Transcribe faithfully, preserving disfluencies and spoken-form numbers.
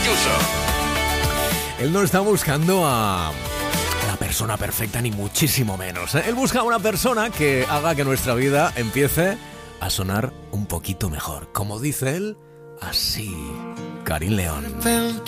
Ayuso. Él no está buscando a la persona perfecta, ni muchísimo menos, ¿eh? Él busca a una persona que haga que nuestra vida empiece a sonar un poquito mejor. Como dice él, así. Karin León.